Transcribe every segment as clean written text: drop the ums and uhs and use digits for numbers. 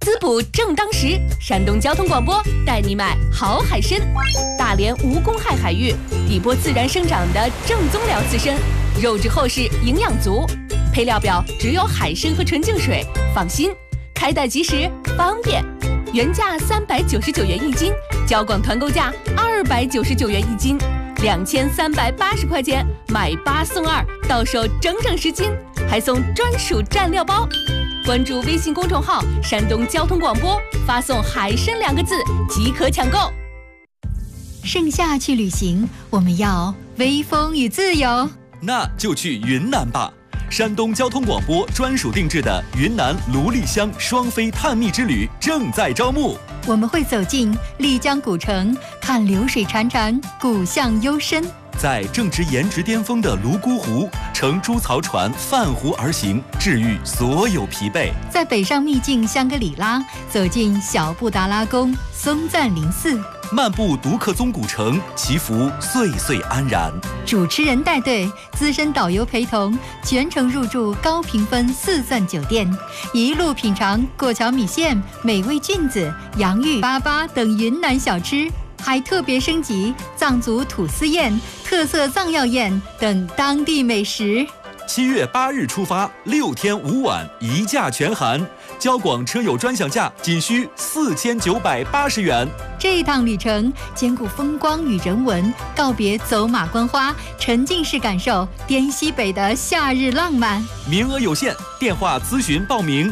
滋补正当时，山东交通广播带你买好海参。大连无公害海域，底波自然生长的正宗辽刺参，肉质厚实，营养足。配料表只有海参和纯净水，放心，开袋即食，方便。原价399元一斤，交广团购价299元一斤，2380块钱买8送2，到手整整10斤，还送专属蘸料包。关注微信公众号“山东交通广播”，发送“海参”2个字即可抢购。 盛夏去旅行，我们要微风与自由， 那就去云南吧。山东交通广播专属定制的云南芦丽乡双飞探秘之旅正在招募。 我们会走进丽江古城，看流水潺潺，古巷幽深。 在正值颜值巅峰的泸沽湖，乘猪槽船泛湖而行，治愈所有疲惫。 在北上秘境香格里拉，走进小布达拉宫、松赞林寺， 漫步独克宗古城，祈福岁岁安然。 主持人带队，资深导游陪同，全程入住高评分4钻酒店，一路品尝过桥米线、美味菌子、洋芋粑粑等云南小吃，还特别升级藏族土司宴、特色藏药宴等当地美食。 7月8日出发，6天5晚，一价全含，交广车友专享价仅需4980元。 这一趟旅程兼顾风光与人文，告别走马观花，沉浸式感受滇西北的夏日浪漫。 名额有限，电话咨询报名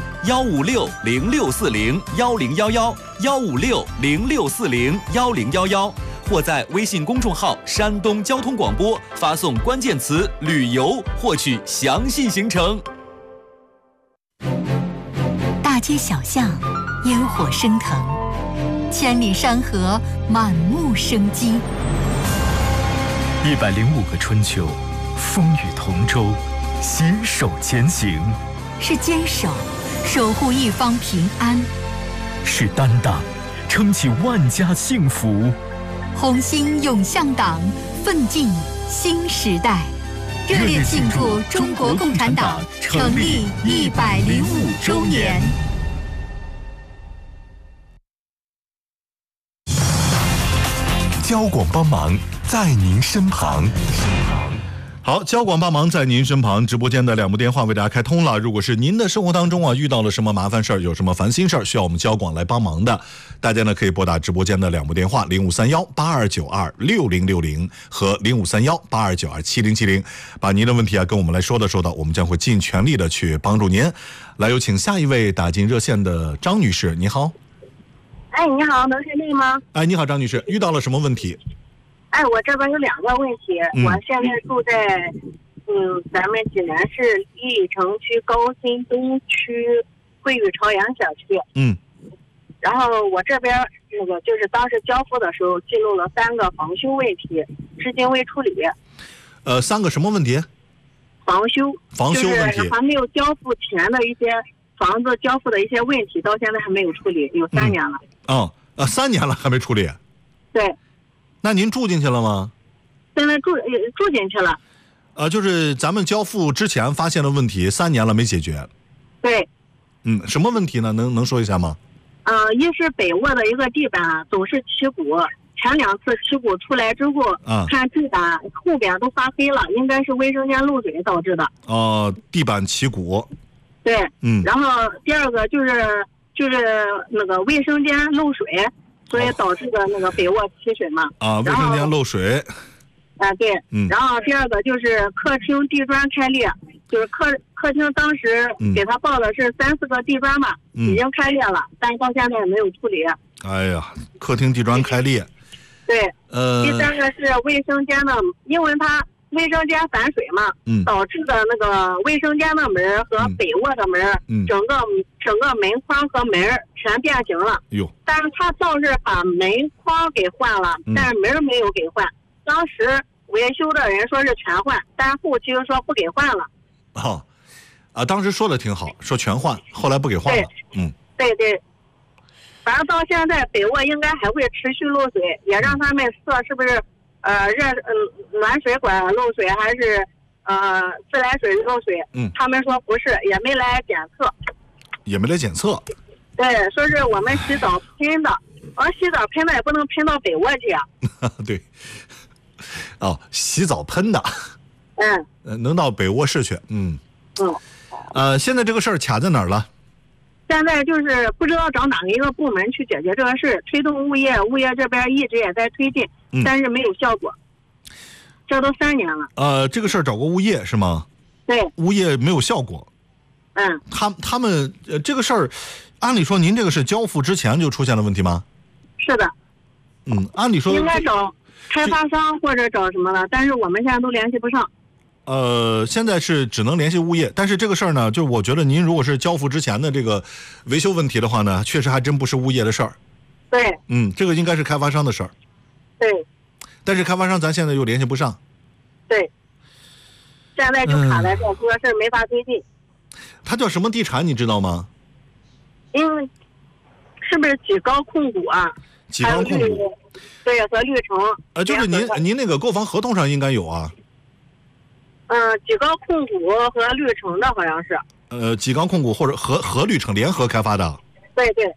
15606401011，15606401011，或在微信公众号“山东交通广播”发送关键词“旅游”，获取详细行程。 大街小巷，烟火升腾，千里山河满目生机。 105个春秋，风雨同舟，携手前行。 是坚守，守护一方平安； 是担当，撑起万家幸福。 红星涌向党，奋进新时代。热烈庆祝中国共产党成立105周年。 交广帮忙，在您身旁。 好，交广帮忙在您身旁，直播间的2部电话为大家开通了。如果是您的生活当中遇到了什么麻烦事儿，有什么烦心事儿需要我们交广来帮忙的，大家呢可以拨打直播间的2部电话053182926060和053182927070，把您的问题跟我们来说的，我们将会尽全力的去帮助您。来，有请下一位打进热线的张女士，你好。 哎，你好，能听见吗？ 哎，你好，张女士，遇到了什么问题？ 哎，我这边有2个问题。我现在住在咱们济南市历城区高新东区桂玉朝阳小区。然后我这边就是当时交付的时候记录了3个防修问题，至今未处理。 3个什么问题？ 防修问题，就是还没有交付前的一些房子交付的一些问题，到现在还没有处理，有3年了。 3年了还没处理？ 对。 那您住进去了吗？ 现在住进去了。 就是咱们交付之前发现的问题，3年了没解决。 对。 什么问题呢？能说一下吗？ 一是北卧的一个地板总是起鼓，前2次起鼓出来之后，看地板后边都发黑了，应该是卫生间漏水导致的。 地板起鼓。 对。然后第2个就是那个卫生间漏水。所以导致的那个北卧起水嘛。 卫生间漏水。 对。然后第2个就是客厅地砖开裂，就是客厅当时给他报的是3-4个地砖嘛，已经开裂了，但是到现在也没有处理。 哎呀，客厅地砖开裂。 对。第3个是卫生间的，因为它卫生间反水嘛，导致的那个卫生间的门和北卧的门，整个门框和门全变形了。但是他倒是把门框给换了，但是门没有给换。当时维修的人说是全换，但是后期又说不给换了。 当时说的挺好，说全换，后来不给换了。 对。反正到现在北卧应该还会持续漏水，也让他们测是不是暖水管漏水还是自来水漏水。他们说不是，也没来检测。 对，说是我们洗澡喷的，洗澡喷的也不能喷到被窝去啊。 对，哦，洗澡喷的，能到被窝室去，现在这个事儿卡在哪儿了？ 现在就是不知道找哪一个部门去解决这个事，推动物业这边一直也在推进，但是没有效果。这都3年了。 这个事儿找过物业是吗？ 对。 物业没有效果。他们这个事儿，按理说您这个是交付之前就出现了问题吗？ 是的。 按理说应该找开发商或者找什么了，但是我们现在都联系不上。 现在是只能联系物业，但是这个事儿呢，就我觉得您如果是交付之前的这个维修问题的话呢，确实还真不是物业的事儿。 对。 这个应该是开发商的事儿。 对。 但是开发商咱现在又联系不上。 对。现在就卡在这个事儿没法推进。 它叫什么地产你知道吗？ 是不是几高控股啊？ 几高控股。 对，和绿城。 就是您那个购房合同上应该有啊。 几高控股和绿城的好像是。 几高控股或者和绿城联合开发的。 对对。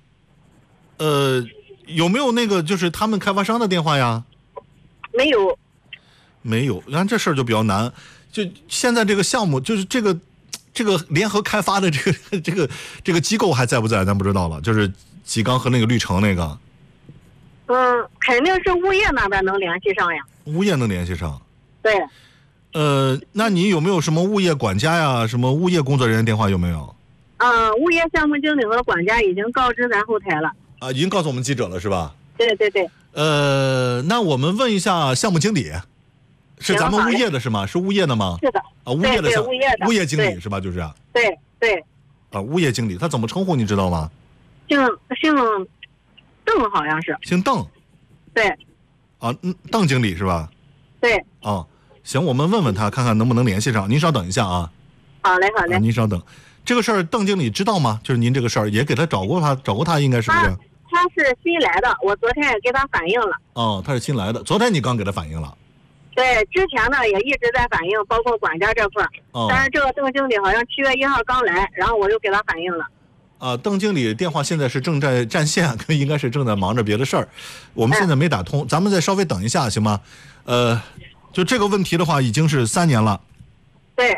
有没有那个就是他们开发商的电话呀？ 没有。 没有，然后这事儿就比较难。就现在这个项目，就是这个联合开发的这个机构还在不在，咱不知道了。就是几钢和那个绿城那个。 肯定是物业那边能联系上呀。 物业能联系上。 对。 那你有没有什么物业管家呀，什么物业工作人员电话有没有？ 物业项目经理和管家已经告知咱后台了。 已经告诉我们记者了是吧？ 对对对。 那我们问一下项目经理，是咱们物业的是吗？是物业的吗？ 是的。 物业的物业经理是吧？就是。 对对。 物业经理他怎么称呼你知道吗？ 姓邓好像是。 姓邓。 对。 邓经理是吧？ 对。 行，我们问问他看看能不能联系上。您稍等一下啊。 好嘞好嘞。 您稍等。这个事儿邓经理知道吗？就是您这个事儿也给他找过他应该是不是？ 他是新来的，我昨天也给他反映了。 他是新来的，昨天你刚给他反映了。 对，之前呢也一直在反映，包括管家这块。但是这个邓经理好像7月1号刚来，然后我就给他反映了。 邓经理电话现在是正在占线，应该是正在忙着别的事儿，我们现在没打通，咱们再稍微等一下行吗？就这个问题的话，已经是3年了。 对。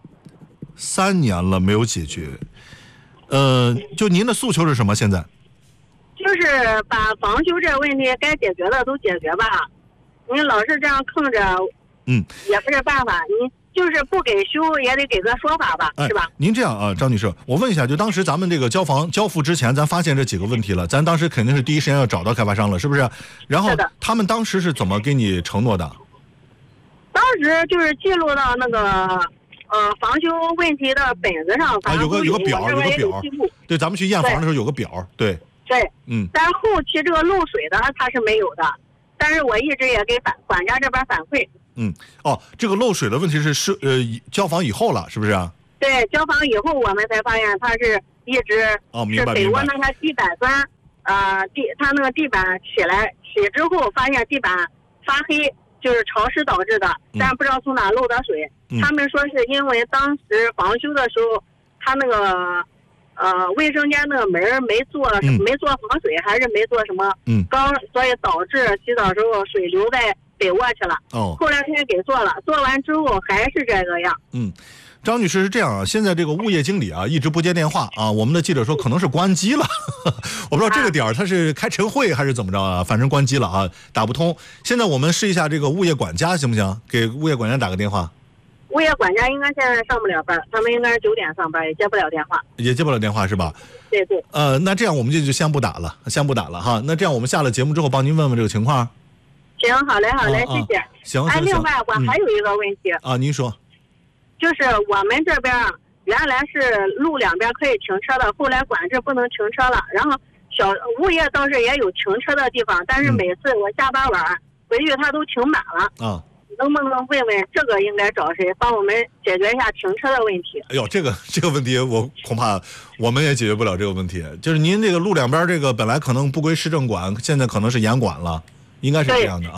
3年了没有解决。就您的诉求是什么？现在？ 就是把房修这个问题该解决的都解决吧。你老是这样坑着，也不是办法。你就是不给修，也得给个说法吧，是吧？ 您这样啊，张女士，我问一下，就当时咱们这个交付之前，咱发现这几个问题了，咱当时肯定是第一时间要找到开发商了，是不是？然后他们当时是怎么给你承诺的？ 当时就是记录到那个房修问题的本子上， 有个表，对，咱们去验房的时候有个表，对。 对。但是后期这个漏水的他是没有的，但是我一直也给管家这边反馈。这个漏水的問題是交房以後了，是不是啊？對，交房以後我們才發現它是一直是北窩那個地板磚，它那個地板起之後發現地板發黑，就是潮濕導致的，但不知道從哪漏的水。他們說是因為當時房修的時候，他那個衛生間那個門沒做防水，還是沒做什麼缸，所以導致洗澡時候水流在北窩去了。後來他也給做了，做完之後還是這個樣。 張女士是這樣啊，現在這個物業經理啊一直不接電話啊，我們的記者說可能是關機了，我不知道這個點他是開晨會還是怎麼着啊，反正關機了啊，打不通。現在我們試一下這個物業管家行不行？給物業管家打個電話。 物業管家應該現在上不了班，他們應該是9點上班，也接不了電話。 也接不了電話是吧？ 對對。 那這樣我們就先不打了哈。那這樣我們下了節目之後幫您問問這個情況。 行，好嘞，謝謝。 行。 另外我還有一個問題。 您說。 就是我們這邊原來是路兩邊可以停車的，後來管制不能停車了。然後小物業倒是也有停車的地方，但是每次我下班晚回去它都停滿了。能不能問問這個應該找誰幫我們解決一下停車的問題？ 哎呦，這個問題我恐怕我們也解決不了這個問題。就是您這個路兩邊這個本來可能不歸市政管，現在可能是嚴管了，應該是這樣的啊。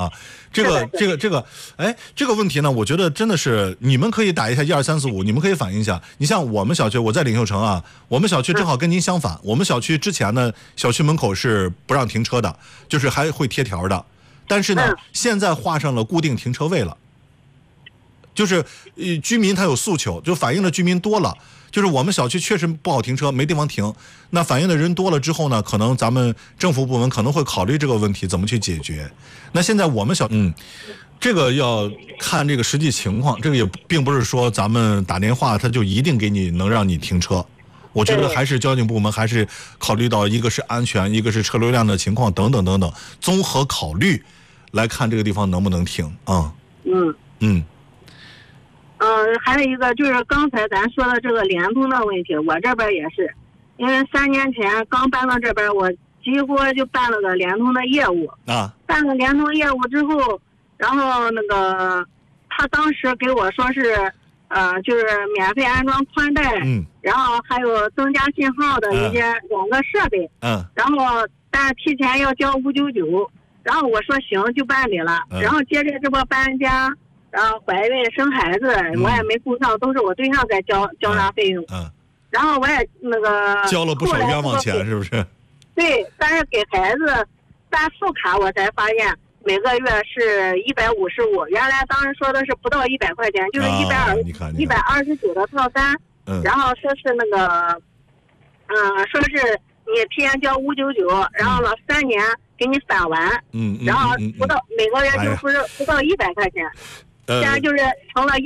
这个，哎，这个问题呢，我觉得真的是你们可以打一下12345，你们可以反映一下。你像我们小区，我在领袖城啊，我们小区正好跟您相反，我们小区之前呢，小区门口是不让停车的，就是还会贴条的，但是呢，现在画上了固定停车位了，就是居民他有诉求，就反映的居民多了。就是我们小区确实不好停车，没地方停。那反映的人多了之后呢，可能咱们政府部门可能会考虑这个问题怎么去解决。那现在我们这个要看这个实际情况，这个也并不是说咱们打电话他就一定能让你停车。我觉得还是交警部门还是考虑到一个是安全，一个是车流量的情况等等等等，综合考虑来看这个地方能不能停啊。 还有一个就是刚才咱说的这个联通的问题，我这边也是，因为3年前刚搬到这边，我几乎就办了个联通的业务啊。办了联通业务之后，然后那个他当时给我说是就是免费安装宽带，然后还有增加信号的一些2个设备，然后但提前要交599，然后我说行就办理了，然后接着这波搬家。然后怀孕生孩子，我也没顾上，都是我对象在交纳费用。然后我也那个交了不少冤枉钱，是不是？ 对，但是给孩子办副卡，我才发现每个月是155，原来当时说的是不到100块钱，就是129的套餐。然后说是那个，说是你提前交599，然后了3年给你返完，然后不到每个月就不到100块钱。现在就是成了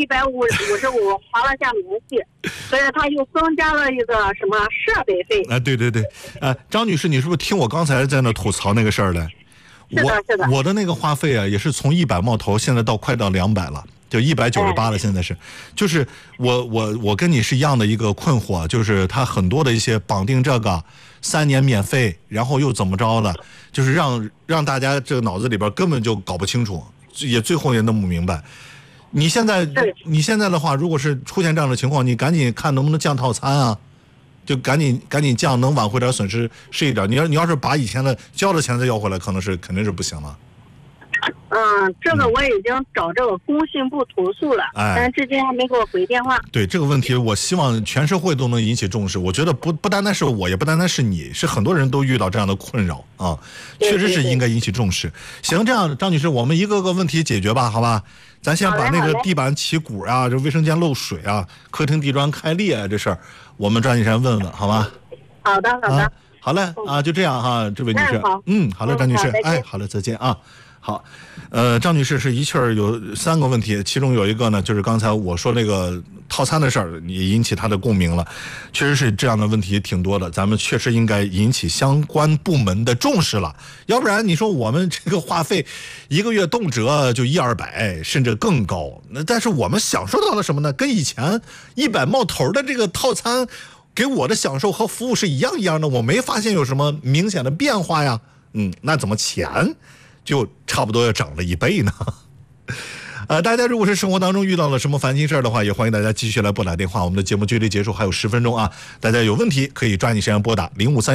155，划了下明细，所以他又增加了一个什么设备费。 对，张女士，你是不是听我刚才在那吐槽那个事儿来？ 是的。 我的那个话费啊，也是从100冒头，现在快到200了，就198了。现在是，就是我跟你是一样的一个困惑，就是他很多的一些绑定这个3年免费，然后又怎么着了，就是让大家这个脑子里边根本就搞不清楚，也最后也弄不明白。你现在的话，如果是出现这样的情况，你赶紧看能不能降套餐啊，就赶紧降，能挽回点损失是一点。你要是把以前的交的钱再要回来，肯定是不行了。 这个我已经找这个工信部投诉了，但至今还没给我回电话。 对这个问题，我希望全社会都能引起重视。我觉得不单单是我，也不单单是你，是很多人都遇到这样的困扰啊，确实是应该引起重视。行，这样张女士，我们一个个问题解决吧，好吧？咱先把那个地板起鼓啊，这卫生间漏水啊，客厅地砖开裂啊，这事儿我们抓紧时间问问，好吧？ 好的。 好嘞就这样哈，这位女士。好了，张女士，好了，再见啊。好，张女士是一气儿有3个问题，其中有一个呢，就是刚才我说那个套餐的事儿，也引起她的共鸣了。确实是这样的问题挺多的，咱们确实应该引起相关部门的重视了。要不然你说我们这个话费1个月动辄就100-200，甚至更高。但是我们享受到了什么呢？跟以前100冒头的这个套餐给我的享受和服务是一样的，我没发现有什么明显的变化呀。那怎么钱就差不多要涨了1倍呢？大家如果是生活当中遇到了什么烦心事儿的话，也欢迎大家继续来拨打电话。我们的节目距离结束还有10分钟啊，大家有问题可以抓紧时间拨打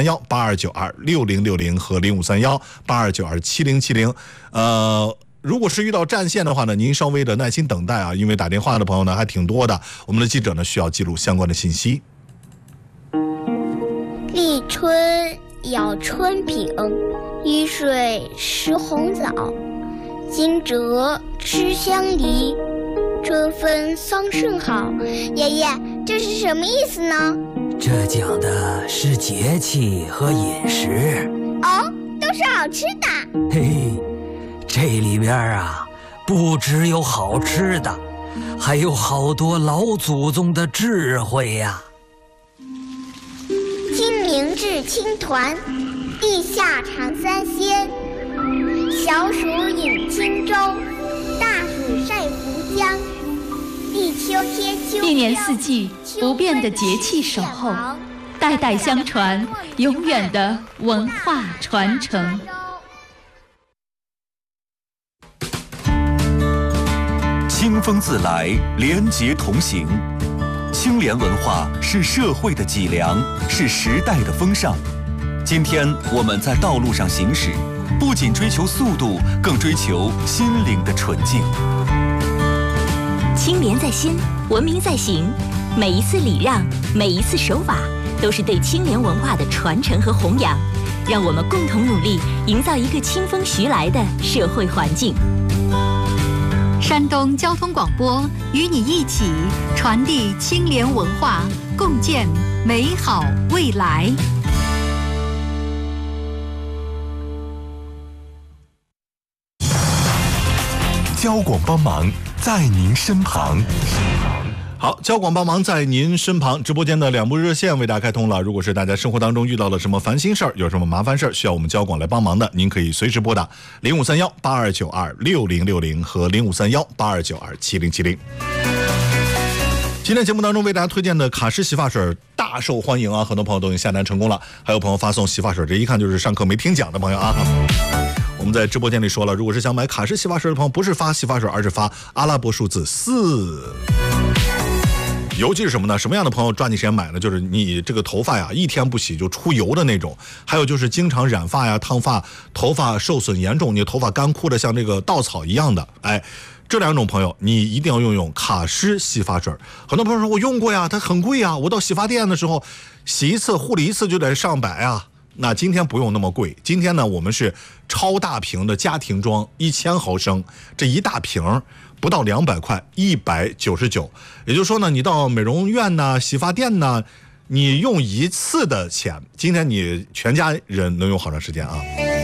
0531-8292-6060和0531-8292-7070。如果是遇到占线的话呢，您稍微的耐心等待啊，因为打电话的朋友呢还挺多的，我们的记者呢需要记录相关的信息。 立春咬春饼，一水食红枣，惊蛰吃香梨，春分桑葚好。爷爷，这是什么意思呢？ 这讲的是节气和饮食。 哦，都是好吃的。 嘿，这里边啊，不只有好吃的，还有好多老祖宗的智慧呀。 清明制青团，地下尝三鲜。小暑饮轻舟，大暑晒浮江。立秋贴秋膘， 一年四季不变的节气守候，代代相传，永远的文化传承。 清风自来，廉洁同行。清廉文化是社会的脊梁，是时代的风尚。今天我们在道路上行驶， 不仅追求速度，更追求心灵的纯净。 清廉在心，文明在行。每一次礼让，每一次守法，都是对清廉文化的传承和弘扬。让我们共同努力，营造一个清风徐来的社会环境。 山东交通广播与你一起传递清廉文化，共建美好未来。 交广帮忙，在您身旁。 好，交广帮忙在您身旁，直播间的2部热线为大家开通了。如果是大家生活当中遇到了什么烦心事儿，有什么麻烦事儿需要我们交广来帮忙的，您可以随时拨打0531826060和0531827070。今天节目当中为大家推荐的卡诗洗发水大受欢迎啊，很多朋友都已经下单成功了，还有朋友发送洗发水，这一看就是上课没听讲的朋友啊。我们在直播间里说了，如果是想买卡诗洗发水的朋友，不是发洗发水，而是发阿拉伯数字4。尤其是什么呢？什么样的朋友抓紧时间买呢？就是你这个头发呀，一天不洗就出油的那种，还有就是经常染发呀、烫发，头发受损严重，你的头发干枯的像这个稻草一样的，哎，这2种朋友你一定要用卡诗洗发水。很多朋友说我用过呀，它很贵啊，我到洗发店的时候洗一次护理一次就得上百啊。那今天不用那么贵，今天呢我们是超大瓶的家庭装，1000毫升，这一大瓶不到200块，199。也就是说呢，你到美容院呢、洗发店呢，你用一次的钱，今天你全家人能用好长时间啊。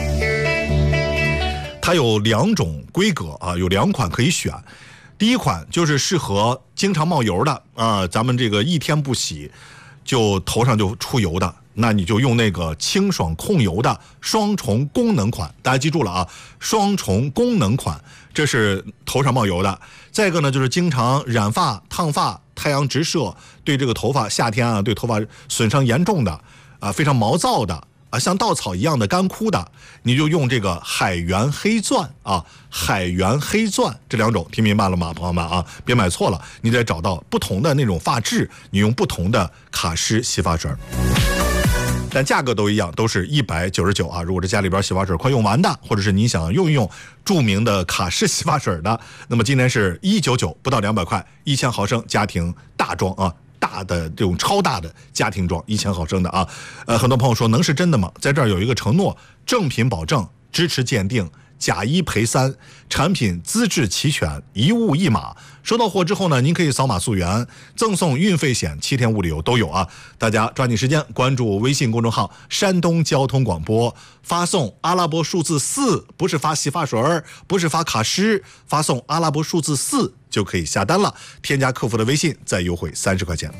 它有2种规格啊，有2款可以选。第一款就是适合经常冒油的啊，咱们这个一天不洗就头上就出油的，那你就用那个清爽控油的双重功能款。大家记住了啊，双重功能款，这是头上冒油的。再一个呢，就是经常染发、烫发、太阳直射，对这个头发夏天啊，对头发损伤严重的啊，非常毛躁的啊，像稻草一样的干枯的，你就用这个海原黑钻啊，海原黑钻这2种，听明白了吗，朋友们啊？别买错了，你得找到不同的那种发质，你用不同的卡诗洗发水。但价格都一样，都是199啊。如果这家里边洗发水快用完的，或者是你想用一用著名的卡诗洗发水的，那么今天是199，不到200块，1000毫升家庭大装啊，大的这种超大的家庭装，1000毫升的啊。很多朋友说能是真的吗？在这儿有一个承诺，正品保证，支持鉴定，假1赔3，产品资质齐全，一物一码。收到货之后呢，您可以扫码溯源，赠送运费险、7天物流都有啊。大家抓紧时间关注微信公众号山东交通广播，发送阿拉伯数字4，不是发洗发水，不是发卡诗，发送阿拉伯数字4就可以下单了。添加客服的微信再优惠30块钱。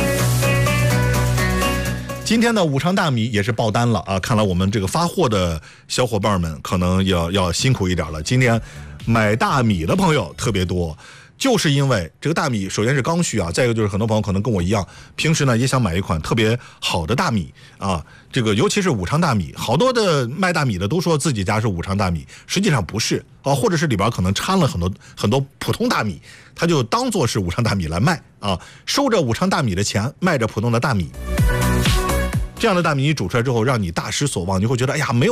今天的五常大米也是爆单了啊！看来我们这个发货的小伙伴们可能要辛苦一点了。今天买大米的朋友特别多，就是因为这个大米首先是刚需啊，再一个就是很多朋友可能跟我一样，平时呢也想买一款特别好的大米啊。这个尤其是五常大米，好多的卖大米的都说自己家是五常大米，实际上不是啊，或者是里边可能掺了很多普通大米，他就当做是五常大米来卖啊，收着五常大米的钱，卖着普通的大米。这样的大米你煮出来之后，让你大失所望，你会觉得哎呀，没有